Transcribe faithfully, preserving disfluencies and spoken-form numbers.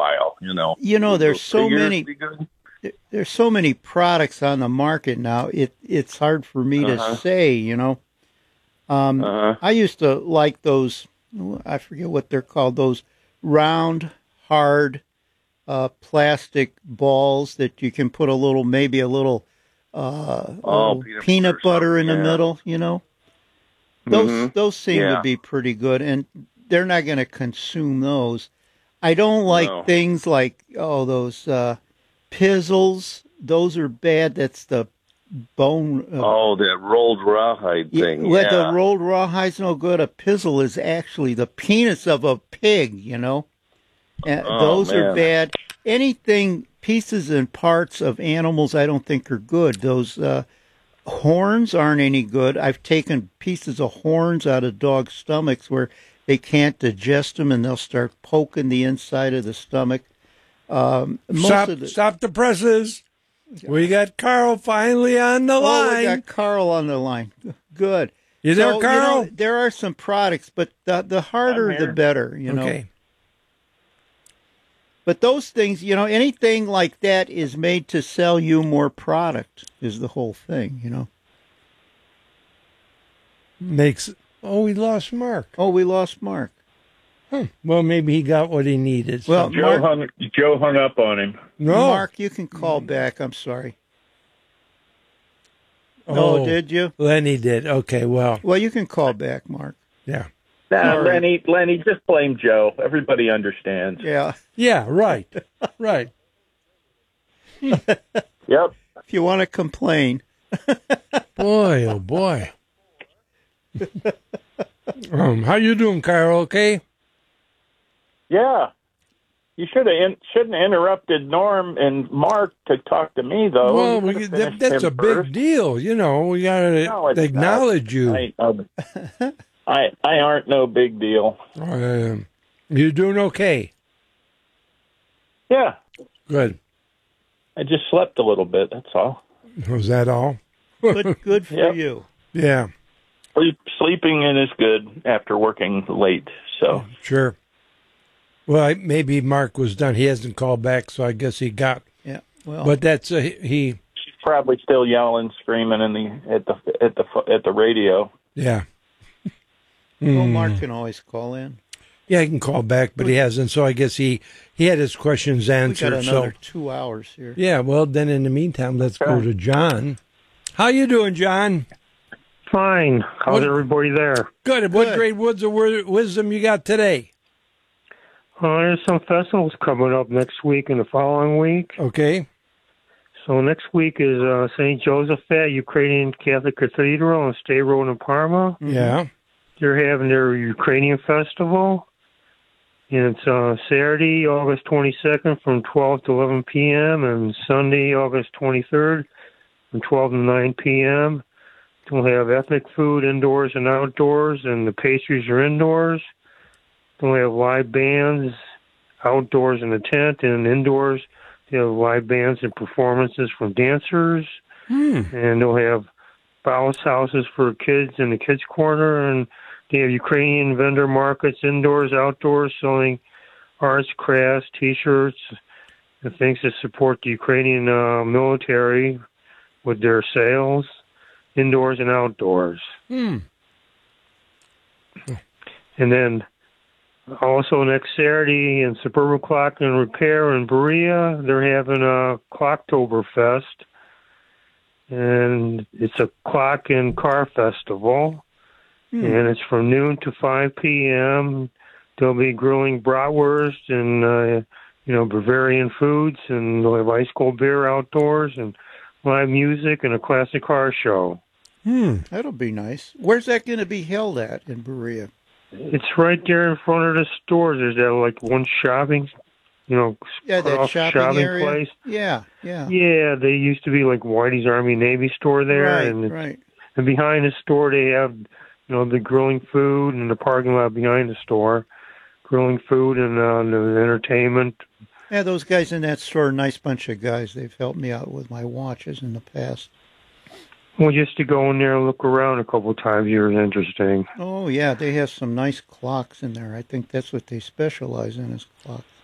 while. You know. You know, there's so Figures many. be good? There's so many products on the market now. It it's hard for me Uh-huh. to say. You know, um, Uh-huh. I used to like those. I forget what they're called. Those round, hard, uh, plastic balls that you can put a little, maybe a little, uh, Oh, little peanut peanut, butter or butter in the something, yeah. middle. You know, those Mhm. those seem Yeah. to be pretty good, and they're not going to consume those. I don't like No. things like oh those. Uh, Pizzles, those are bad. That's the bone. Uh, Oh, that rolled rawhide thing. yeah, Yeah. the rolled rawhide's no good. A pizzle is actually the penis of a pig, you know. And Oh, those are man. bad. Anything, pieces and parts of animals, I don't think are good. Those uh, horns aren't any good. I've taken pieces of horns out of dogs' stomachs where they can't digest them, and they'll start poking the inside of the stomach. Um, most Stop, of the, stop the presses. We got Carl finally on the Oh, line. we got Carl on the line. Good. You there, So, Carl? You know, there are some products, but the, the harder, I'm the here. better, you know. Okay. But those things, you know, anything like that is made to sell you more product is the whole thing, you know. Makes. Oh, we lost Mark. Oh, we lost Mark. Hmm. Well, maybe he got what he needed. so- Well, Joe Mark, hung Joe hung up on him. no. Mark, you can call back. I'm sorry. Oh, Oh, did you? Lenny did. Okay, well, Well, you can call back, Mark. yeah. Nah, Sorry. Lenny, Lenny, just blame Joe. Everybody understands. Yeah. Yeah, right. right. Yep. If you want to complain. Boy, oh boy. um, how you doing, Carl? Okay? Yeah. You should have in, shouldn't have interrupted Norm and Mark to talk to me, though. well, You we, could have that, finished that's him a big first. deal. You know, we got No, to it's acknowledge you. I, um, I I aren't no big deal. Um, you doing okay? Yeah. Good. I just slept a little bit. That's all. Was that all? Good, good for Yep. you. Yeah, Sleep, sleeping in is good after working late. So sure. Well, I, maybe Mark was done. He hasn't called back, so I guess he got. Yeah. Well, But that's uh, he. she's probably still yelling, screaming in the at the at the at the radio. Yeah. well, Mm. Mark can always call in. Yeah, he can call back, but he hasn't. So I guess he he had his questions We got answered. another So two hours here. yeah. Well, then in the meantime, let's go to John. How you doing, John? Fine. How's What- everybody there? Good. What Good. great words of wor- wisdom you got today? Uh, there's some festivals coming up next week and the following week. Okay. So next week is uh, Saint Josephat Ukrainian Catholic Cathedral on State Road in Parma. Yeah. They're having their Ukrainian festival. And it's uh, Saturday, August twenty-second from twelve to eleven p.m. and Sunday, August twenty-third from twelve to nine p.m. We'll have ethnic food indoors and outdoors, and the pastries are indoors. Then we have live bands outdoors in the tent, and indoors they have live bands and performances from dancers. Hmm. And they'll have bounce houses for kids in the kids' corner, and they have Ukrainian vendor markets indoors, outdoors, selling arts, crafts, T-shirts, and things to support the Ukrainian uh, military with their sales, indoors and outdoors. Hmm. And then also next Saturday in Suburban Clock and Repair in Berea, they're having a Clocktoberfest. And it's a clock and car festival. Hmm. And it's from noon to five p.m. They'll be grilling bratwurst and, uh, you know, Bavarian foods. And they'll have ice cold beer outdoors and live music and a classic car show. Hmm. That'll be nice. Where's that going to be held at in Berea? It's right there in front of the stores. There's that, like, one shopping, you know, Yeah, that off shopping, shopping area. place. Yeah, yeah. Yeah, they used to be like Whitey's Army Navy store there, right, and it's- right. and behind the store they have, you know, the grilling food and the parking lot behind the store, grilling food and uh, the entertainment. Yeah, those guys in that store, are a nice bunch of guys. They've helped me out with my watches in the past. Well, just to go in there and look around a couple of times here is interesting. Oh, yeah, they have some nice clocks in there. I think that's what they specialize in is clocks.